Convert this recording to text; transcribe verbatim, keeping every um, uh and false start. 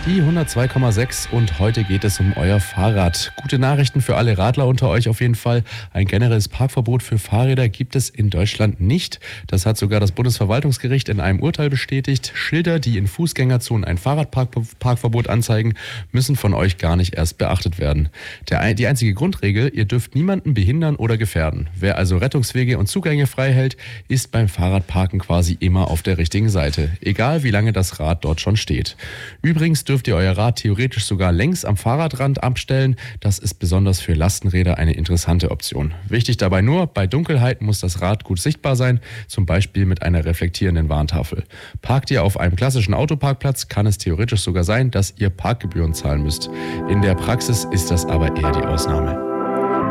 Die hundertzwei Komma sechs und heute geht es um euer Fahrrad. Gute Nachrichten für alle Radler unter euch auf jeden Fall. Ein generelles Parkverbot für Fahrräder gibt es in Deutschland nicht. Das hat sogar das Bundesverwaltungsgericht in einem Urteil bestätigt. Schilder, die in Fußgängerzonen ein Fahrradparkverbot anzeigen, müssen von euch gar nicht erst beachtet werden. Der, die einzige Grundregel, ihr dürft niemanden behindern oder gefährden. Wer also Rettungswege und Zugänge frei hält, ist beim Fahrradparken quasi immer auf der richtigen Seite. Egal wie lange das Rad dort schon steht. Übrigens dürft ihr euer Rad theoretisch sogar längs am Fahrradrand abstellen. Das ist besonders für Lastenräder eine interessante Option. Wichtig dabei nur, bei Dunkelheit muss das Rad gut sichtbar sein, zum Beispiel mit einer reflektierenden Warntafel. Parkt ihr auf einem klassischen Autoparkplatz, kann es theoretisch sogar sein, dass ihr Parkgebühren zahlen müsst. In der Praxis ist das aber eher die Ausnahme.